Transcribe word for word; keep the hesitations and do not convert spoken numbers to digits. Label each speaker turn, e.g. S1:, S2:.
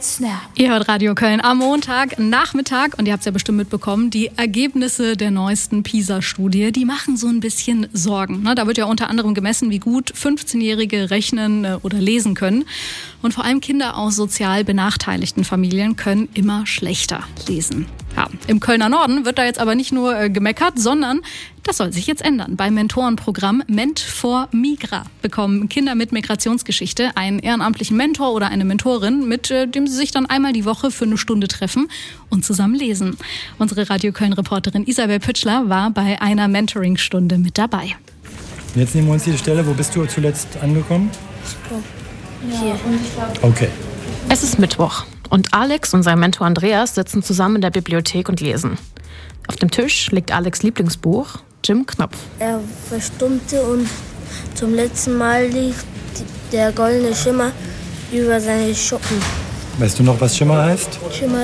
S1: Snap.
S2: Ihr hört Radio Köln am Montag, Nachmittag und ihr habt es ja bestimmt mitbekommen, die Ergebnisse der neuesten PISA-Studie, die machen so ein bisschen Sorgen. Da wird ja unter anderem gemessen, wie gut fünfzehnjährige rechnen oder lesen können. Und vor allem Kinder aus sozial benachteiligten Familien können immer schlechter lesen. Ja, im Kölner Norden wird da jetzt aber nicht nur äh, gemeckert, sondern das soll sich jetzt ändern. Beim Mentorenprogramm Ment for Migra bekommen Kinder mit Migrationsgeschichte einen ehrenamtlichen Mentor oder eine Mentorin, mit äh, dem sie sich dann einmal die Woche für eine Stunde treffen und zusammen lesen. Unsere Radio Köln-Reporterin Isabel Pütschler war bei einer Mentoring-Stunde mit dabei.
S3: Jetzt nehmen wir uns die Stelle. Wo bist du zuletzt angekommen?
S4: Hier.
S3: Okay.
S5: Es ist Mittwoch und Alex und sein Mentor Andreas sitzen zusammen in der Bibliothek und lesen. Auf dem Tisch liegt Alex' Lieblingsbuch, Jim Knopf.
S4: Er verstummte und zum letzten Mal liegt der goldene Schimmer über seine Schuppen.
S3: Weißt du noch, was Schimmer heißt?
S4: Schimmer